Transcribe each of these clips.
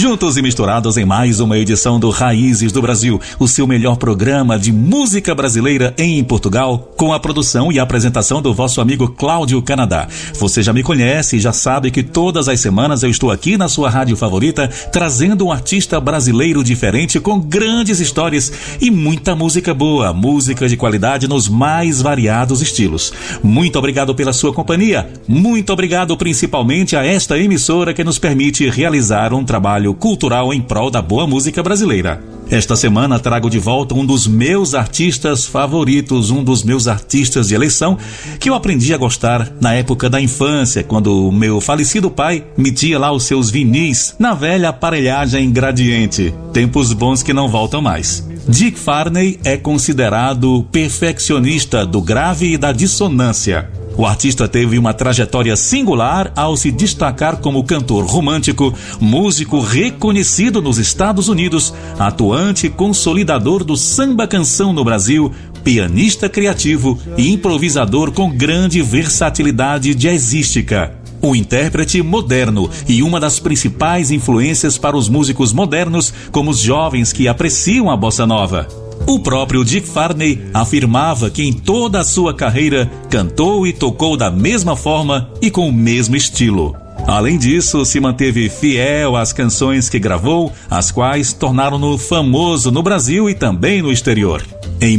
Juntos e misturados em mais uma edição do Raízes do Brasil, o seu melhor programa de música brasileira em Portugal, com a produção e a apresentação do vosso amigo Cláudio Canadá. Você já me conhece e já sabe que todas as semanas eu estou aqui na sua rádio favorita, trazendo um artista brasileiro diferente com grandes histórias e muita música boa, música de qualidade nos mais variados estilos. Muito obrigado pela sua companhia, muito obrigado principalmente a esta emissora que nos permite realizar um trabalho cultural em prol da boa música brasileira. Esta semana trago de volta um dos meus artistas favoritos, um dos meus artistas de eleição, que eu aprendi a gostar na época da infância, quando o meu falecido pai metia lá os seus vinis na velha aparelhagem Gradiente. Tempos bons que não voltam mais. Dick Farney é considerado perfeccionista do grave e da dissonância. O artista teve uma trajetória singular ao se destacar como cantor romântico, músico reconhecido nos Estados Unidos, atuante e consolidador do samba-canção no Brasil, pianista criativo e improvisador com grande versatilidade jazzística. O intérprete moderno e uma das principais influências para os músicos modernos, como os jovens que apreciam a bossa nova. O próprio Dick Farney afirmava que em toda a sua carreira cantou e tocou da mesma forma e com o mesmo estilo. Além disso, se manteve fiel às canções que gravou, as quais tornaram-no famoso no Brasil e também no exterior. Em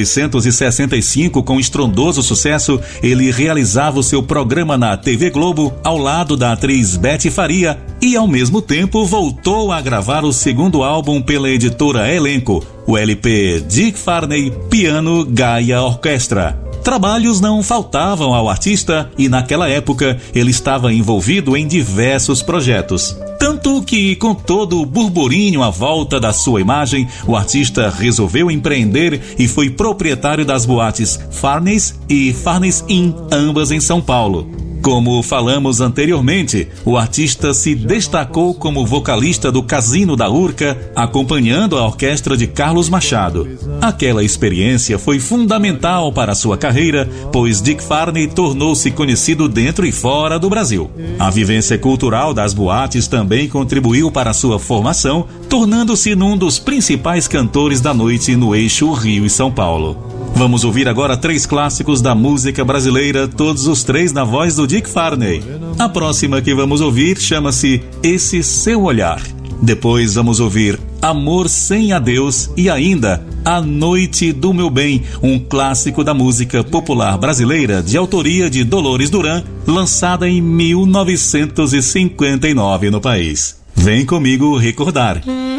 1965, com estrondoso sucesso, ele realizava o seu programa na TV Globo ao lado da atriz Betty Faria e, ao mesmo tempo, voltou a gravar o segundo álbum pela editora Elenco, o LP Dick Farney Piano Gaia Orquestra. Trabalhos não faltavam ao artista e naquela época ele estava envolvido em diversos projetos. Tanto que, com todo o burburinho à volta da sua imagem, o artista resolveu empreender e foi proprietário das boates Farney's e Farney's Inn, ambas em São Paulo. Como falamos anteriormente, o artista se destacou como vocalista do Casino da Urca, acompanhando a orquestra de Carlos Machado. Aquela experiência foi fundamental para a sua carreira, pois Dick Farney tornou-se conhecido dentro e fora do Brasil. A vivência cultural das boates também contribuiu para a sua formação, tornando-se num dos principais cantores da noite no eixo Rio e São Paulo. Vamos ouvir agora 3 clássicos da música brasileira, todos os 3 na voz do Dick Farney. A próxima que vamos ouvir chama-se Esse Seu Olhar. Depois vamos ouvir Amor Sem Adeus e ainda A Noite do Meu Bem, um clássico da música popular brasileira de autoria de Dolores Duran, lançada em 1959 no país. Vem comigo recordar.